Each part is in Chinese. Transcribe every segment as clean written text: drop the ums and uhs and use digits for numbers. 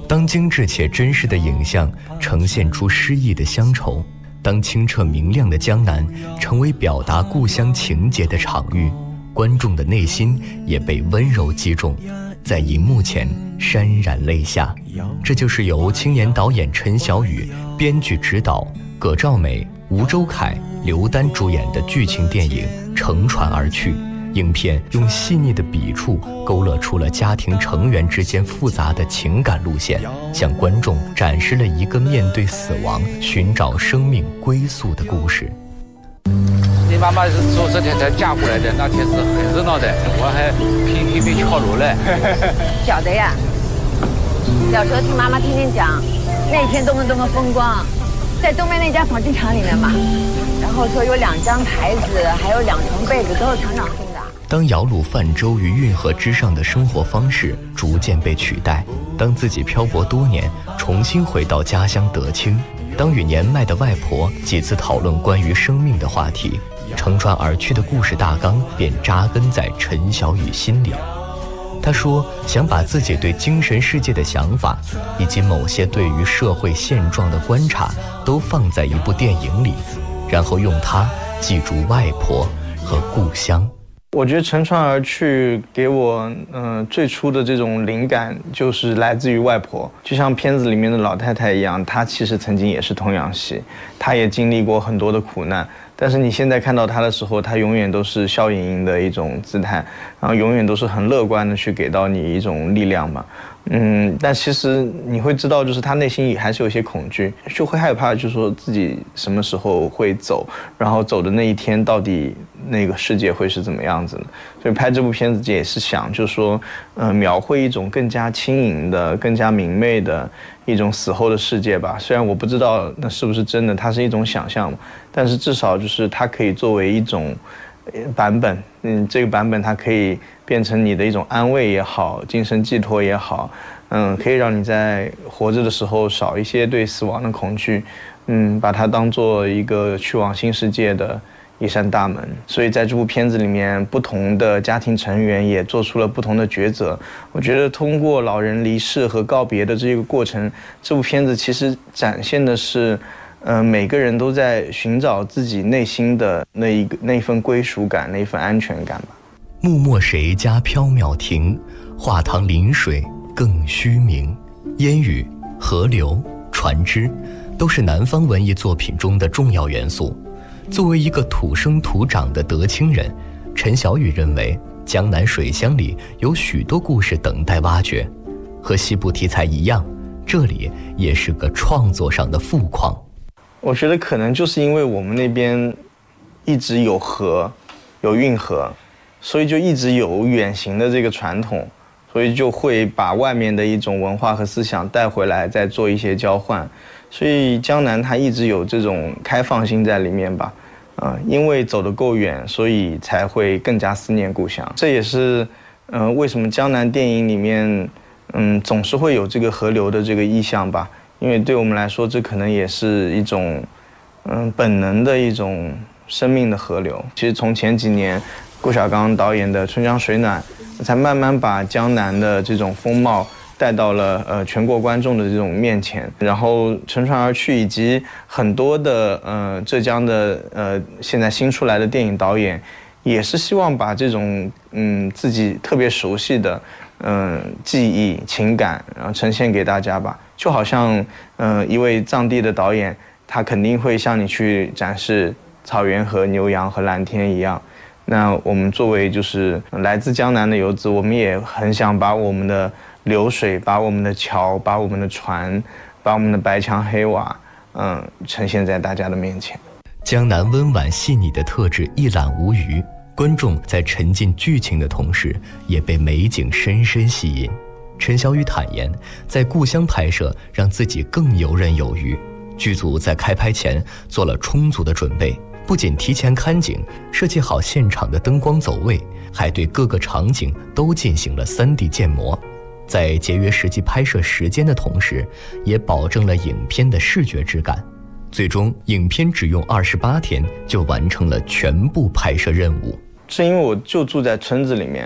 当精致且真实的影像呈现出诗意的乡愁，当清澈明亮的江南成为表达故乡情节的场域，观众的内心也被温柔击中，在荧幕前潸然泪下。这就是由青年导演陈晓宇编剧指导，葛兆美、吴周凯、刘丹主演的剧情电影《乘船而去》。影片用细腻的笔触勾勒出了家庭成员之间复杂的情感路线，向观众展示了一个面对死亡、寻找生命归宿的故事。 你妈妈是从这天才嫁过来的，那天是很热闹的，我还频频被敲锣嘞。 晓得呀，小时候听妈妈天天讲，那天多么风光，在东边那家纺织厂里面嘛，然后说有2张台子，还有2层被子，都是厂长送的。 当摇橹泛舟于运河之上的生活方式逐渐被取代，当自己漂泊多年重新回到家乡德清，当与年迈的外婆几次讨论关于生命的话题，乘船而去的故事大纲便扎根在陈晓宇心里。他说想把自己对精神世界的想法，以及某些对于社会现状的观察都放在一部电影里，然后用它记住外婆和故乡。 我觉得乘船而去给我最初的这种灵感就是来自于外婆，就像片子里面的老太太一样，她其实曾经也是童养媳，她也经历过很多的苦难，但是你现在看到她的时候，她永远都是笑盈盈的一种姿态，然后永远都是很乐观的去给到你一种力量嘛。但其实你会知道，就是他内心里还是有些恐惧，就会害怕，就是说自己什么时候会走，然后走的那一天到底那个世界会是怎么样子的。所以拍这部片子也是想，就是说，描绘一种更加轻盈的、更加明媚的一种死后的世界吧。虽然我不知道那是不是真的，它是一种想象嘛，但是至少就是它可以作为一种版本，这个版本它可以变成你的一种安慰也好，精神寄托也好，可以让你在活着的时候少一些对死亡的恐惧，把它当做一个去往新世界的一扇大门。所以在这部片子里面，不同的家庭成员也做出了不同的抉择。我觉得通过老人离世和告别的这个过程，这部片子其实展现的是每个人都在寻找自己内心的那份归属感，那份安全感吧。 木墨谁家缥缈亭，画堂临水更虚名。烟雨、河流、船只都是南方文艺作品中的重要元素。作为一个土生土长的德清人，陈晓宇认为江南水乡里有许多故事等待挖掘。和西部题材一样，这里也是个创作上的富矿。 我觉得可能就是因为我们那边一直有河，有运河，所以就一直有远行的这个传统，所以就会把外面的一种文化和思想带回来，再做一些交换。所以江南它一直有这种开放性在里面吧，因为走得够远，所以才会更加思念故乡。这也是为什么江南电影里面总是会有这个河流的这个意象吧。因为对我们来说，这可能也是一种本能的一种生命的河流。其实从前几年顾晓刚导演的《春江水暖》才慢慢把江南的这种风貌带到了全国观众的这种面前。然后《乘船而去》以及很多的浙江的现在新出来的电影导演，也是希望把这种自己特别熟悉的记忆情感，然后呈现给大家吧。就好像一位藏地的导演，他肯定会向你去展示草原和牛羊和蓝天一样。那我们作为就是来自江南的游子，我们也很想把我们的流水，把我们的桥，把我们的船，把我们的白墙黑瓦呈现在大家的面前。 江南温婉细腻的特质一览无余，观众在沉浸剧情的同时也被美景深深吸引。陈晓宇坦言，在故乡拍摄让自己更游刃有余。剧组在开拍前做了充足的准备，不仅提前看景，设计好现场的灯光走位，还对各个场景都进行了 3D 建模。在节约实际拍摄时间的同时，也保证了影片的视觉质感。最终，影片只用28天就完成了全部拍摄任务。 是因为我就住在村子里面，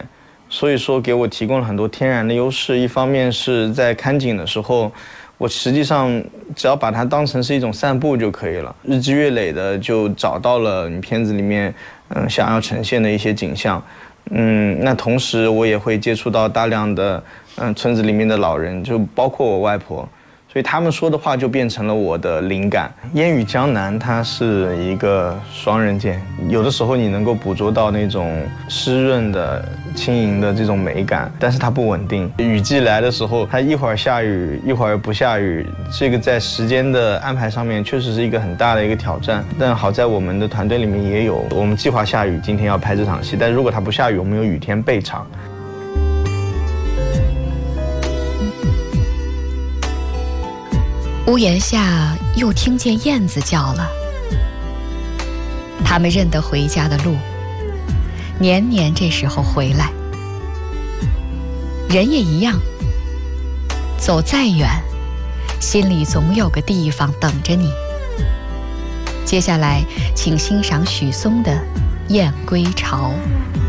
所以说给我提供了很多天然的优势。一方面是在看景的时候，我实际上只要把它当成是一种散步就可以了，日积月累的就找到了你片子里面想要呈现的一些景象。那同时我也会接触到大量的村子里面的老人，就包括我外婆，所以他们说的话就变成了我的灵感。烟雨江南它是一个双刃剑，有的时候你能够捕捉到那种湿润的轻盈的这种美感，但是它不稳定。雨季来的时候，它一会儿下雨一会儿不下雨，这个在时间的安排上面确实是一个很大的一个挑战。但好在我们的团队里面也有，我们计划下雨今天要拍这场戏，但如果它不下雨，我们有雨天备场。 屋檐下又听见燕子叫了，他们认得回家的路，年年这时候回来。人也一样，走再远，心里总有个地方等着你。接下来请欣赏许嵩的《燕归巢》。